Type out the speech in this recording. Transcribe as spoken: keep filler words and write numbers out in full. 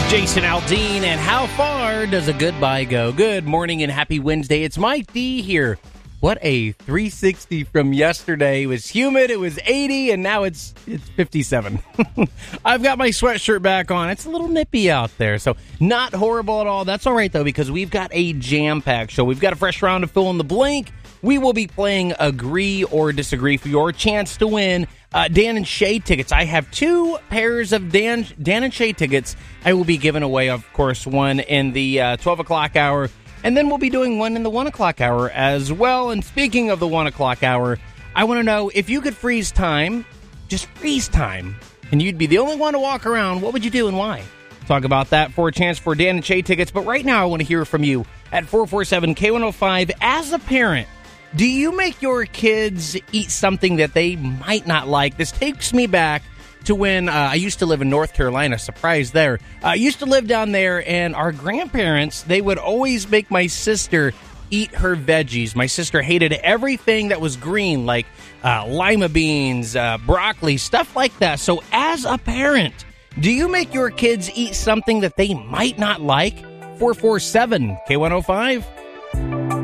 Jason Aldean, and how far does a goodbye go? Good morning and happy Wednesday. It's Mike D here. What a three sixty from yesterday. It was humid, it was eighty, and now it's it's fifty-seven. I've got my sweatshirt back on. It's a little nippy out there, so not horrible at all. That's all right, though, because we've got a jam-packed show. We've got a fresh round of fill in the blank. We will be playing Agree or Disagree for your chance to win uh, Dan and Shay tickets. I have two pairs of Dan, Dan and Shay tickets. I will be giving away, of course, one in the uh, twelve o'clock hour, and then we'll be doing one in the one o'clock hour as well. And speaking of the one o'clock hour, I want to know if you could freeze time, just freeze time, and you'd be the only one to walk around, what would you do and why? Talk about that for a chance for Dan and Shay tickets. But right now, I want to hear from you at four four seven K one oh five. As a parent, do you make your kids eat something that they might not like? This takes me back to when uh, I used to live in North Carolina. Surprise there. I used to live down there, and our grandparents, they would always make my sister eat her veggies. My sister hated everything that was green, like uh, lima beans, uh, broccoli, stuff like that. So as a parent, do you make your kids eat something that they might not like? four four seven K one oh five.